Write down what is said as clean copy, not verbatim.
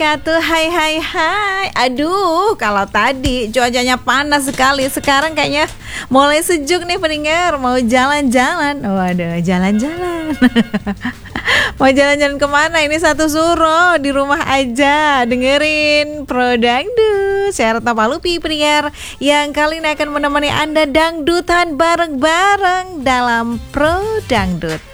Katu, hai hai hai. Aduh, kalau tadi cuacanya panas sekali, sekarang kayaknya mulai sejuk nih pendengar. Mau jalan-jalan. Waduh, jalan-jalan. Mau jalan-jalan kemana? Ini satu suruh di rumah aja dengerin Pro Dangdut. Saya Retno Palupi pendengar, yang kali ini akan menemani Anda dangdutan bareng-bareng dalam Pro Dangdut.